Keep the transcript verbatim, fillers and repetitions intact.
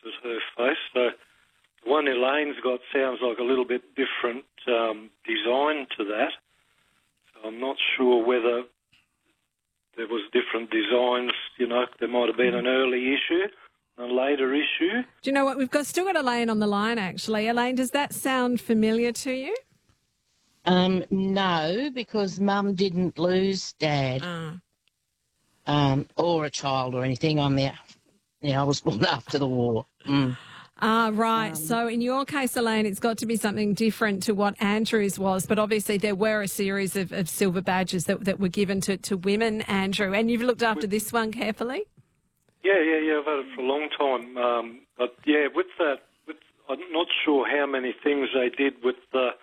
as her face. So the one Elaine's got sounds like a little bit different um, design to that. So I'm not sure whether there was different designs. You know, there might have been an early issue, a later issue. Do you know what? We've got still got Elaine on the line, actually. Elaine, does that sound familiar to you? Um, no, because Mum didn't lose Dad, Uh. um, or a child or anything. I'm there. Yeah, I was born after the war. Mm. Ah, right. Um, So in your case, Elaine, it's got to be something different to what Andrew's was, but obviously there were a series of, of silver badges that, that were given to, to women, Andrew, and you've looked after this one carefully? Yeah, yeah, yeah. I've had it for a long time. Um, but, yeah, with that, with, I'm not sure how many things they did with the